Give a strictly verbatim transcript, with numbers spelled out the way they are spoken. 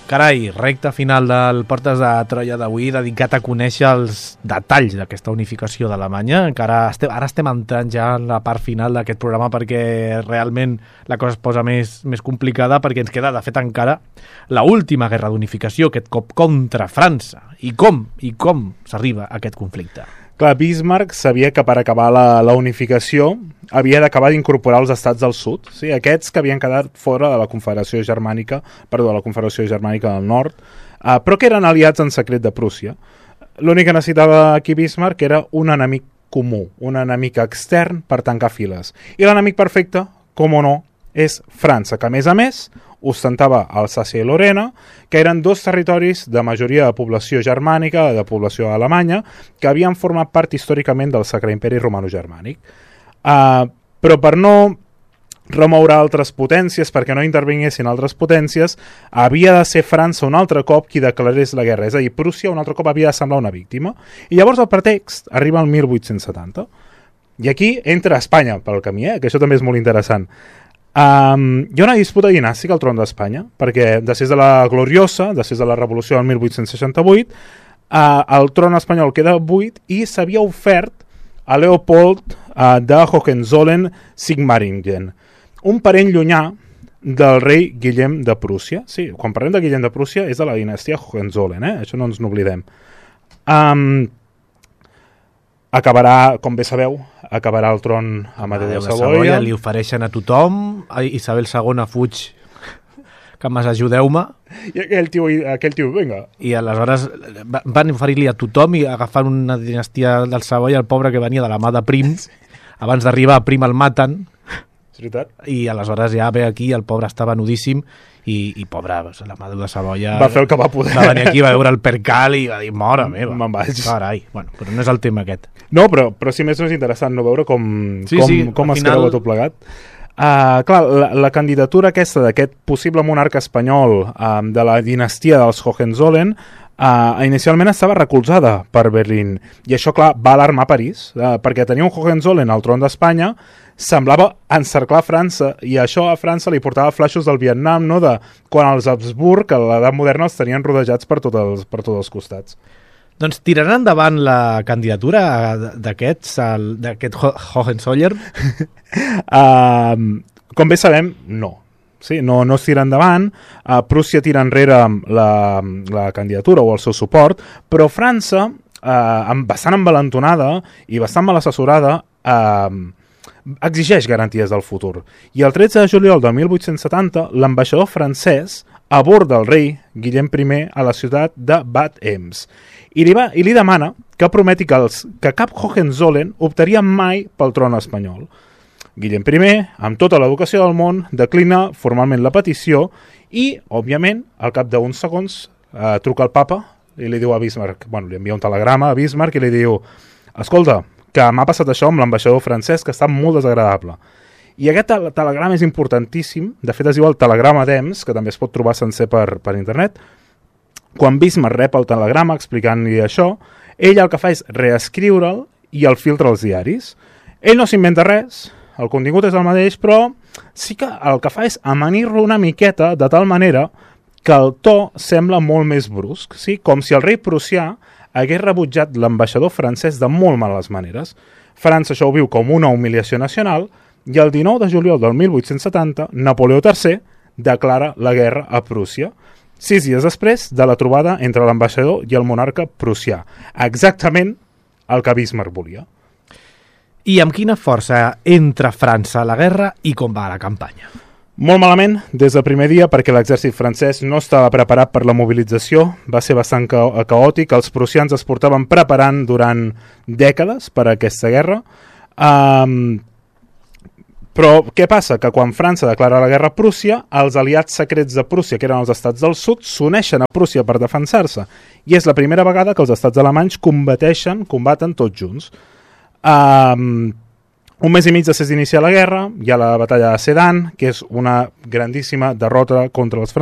Carai, recta final del Portes de Troia d'avui dedicat a conèixer els detalls d'aquesta unificació d'Alemanya. Encara estem, ara estem entrant ja en la part final d'aquest programa perquè realment la cosa es posa més, més complicada, perquè ens queda, de fet, encara la última guerra d'unificació, aquest cop contra França. I com, i com s'arriba a aquest conflicte? Clar, Bismarck sabia que per acabar la, la unificació havia d'acabar d'incorporar els estats del sud, sí? Aquests que havien quedat fora de la Confederació Germànica, perdó, de la Confederació Germànica del Nord, uh, però que eren aliats en secret de Prússia. L'únic que necessitava aquí Bismarck era un enemic comú, un enemic extern per tancar files. I l'enemic perfecte, com o no, és França, que a més a més ostentava Alsàcia i Lorena, que eren dos territoris de majoria de població germànica, de població alemanya, que havien format part històricament del Sacre Imperi Romano-Germànic. Uh, però per no remoure altres potències, perquè no intervinguessin altres potències, havia de ser França un altre cop qui declarés la guerra, és a dir, Prússia un altre cop havia de semblar una víctima. I llavors el pretext arriba al mil vuit-cents setanta. I aquí entra Espanya pel camí, eh? Que això també és molt interessant. Um, hi ha una disputa dinàstica al tron d'Espanya, perquè després de la gloriosa, després de la revolució del mil vuit-cents seixanta-vuit, uh, el tron espanyol queda buit i s'havia ofert a Leopold uh, de Hohenzollern-Sigmaringen, un parent llunyà del rei Guillem de Prússia. Sí, quan parlem de Guillem de Prússia és de la dinastia Hohenzollern, eh? Això no ens n'oblidem. Um, acabarà, com bé sabeu, acabarà el tron Amadeu de Savoia. Li ofereixen a tothom, a Isabel segona fuig, que m'as ajudeu-me. I aquell tio, aquell tio, vinga. I aleshores van oferir-li a tothom i agafant una dinastia del Savoia, el pobre que venia de la mà de Prim, abans d'arribar a Prim el maten, i aleshores ja ve aquí, el pobre estava nudíssim, i, i pobre, l'Amadeu de Savoia va fer el que va poder, va venir aquí, va veure el percal i va dir, mora meva, me'n vaig. Carai, bueno, però no és el tema aquest. No, però, però si més no és interessant no veure com, sí, com, sí, com es final... creu tot plegat. Uh, clar, la, la candidatura aquesta d'aquest possible monarca espanyol um, de la dinastia dels Hohenzollern Uh, inicialment estava recolzada per Berlín, i això, clar, va alarmar París, uh, perquè tenir un Hohenzollern al tron d'Espanya semblava encerclar França, i això a França li portava flaixos del Vietnam, no?, de quan els Habsburg a l'edat moderna els tenien rodejats per tots els, per tots els costats. Doncs tiraran endavant la candidatura d'aquests, d'aquest Hohenzollern? uh, com bé sabem, no. Sí, no, no es tira endavant, uh, Prússia tira enrere la, la candidatura o el seu suport, però França, uh, bastant envalentonada i bastant mal assessorada, uh, exigeix garanties del futur. I el tretze de juliol del mil vuit-cents setanta, l'ambaixador francès aborda el rei Guillem I a la ciutat de Bad Ems i li, va, i li demana que prometi que, els, que cap Hohenzollern optaria mai pel tron espanyol. Guillem I, amb tota l'educació del món, declina formalment la petició i, òbviament, al cap d'uns segons, eh, truca al papa i li diu a Bismarck, bueno, li envia un telegrama a Bismarck i li diu, escolta, que m'ha passat això amb l'ambaixador francès, que està molt desagradable. I aquest tel telegrama és importantíssim, de fet es diu el telegrama d'Ems, que també es pot trobar sencer per, per internet. Quan Bismarck rep el telegrama explicant-li això, ell el que fa és reescriure'l i el filtra als diaris. Ell no s'inventa res, el contingut és el mateix, però sí que el que fa és amanir-lo una miqueta de tal manera que el to sembla molt més brusc, sí? Com si el rei prussià hagués rebutjat l'ambaixador francès de molt males maneres. França això ho viu com una humiliació nacional i el dinou de juliol del mil vuit-cents setanta Napoleó tercer declara la guerra a Prússia, sis dies després de la trobada entre l'ambaixador i el monarca prussià. Exactament el que Bismarck volia. I amb quina força entra França a la guerra i com va la campanya? Molt malament, des del primer dia, perquè l'exèrcit francès no estava preparat per la mobilització, va ser bastant ca caòtic, els prussians es portaven preparant durant dècades per a aquesta guerra. Um, però què passa? Que quan França declara la guerra a Prússia, els aliats secrets de Prússia, que eren els estats del sud, s'uneixen a Prússia per defensar-se. I és la primera vegada que els estats alemanys combateixen, combaten tots junts. Um, un mes i mig després d'iniciar la guerra hi ha la batalla de Sedan, que és una grandíssima derrota contra els francesos.